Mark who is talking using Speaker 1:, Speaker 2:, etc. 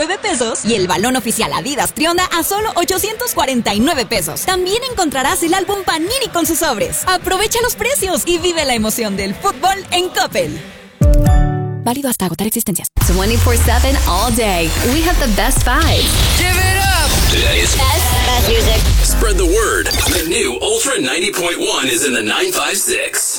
Speaker 1: 99 pesos y el balón oficial Adidas Trionda a solo 849 pesos. También encontrarás el álbum Panini con sus sobres. Aprovecha los precios y vive la emoción del fútbol en Coppel. Válido hasta agotar existencias.
Speaker 2: 24/7 all day. We have the best vibes.
Speaker 3: Give it up!
Speaker 4: Today's
Speaker 5: best music.
Speaker 4: Spread the word. The new Ultra 90.1 is in the 956.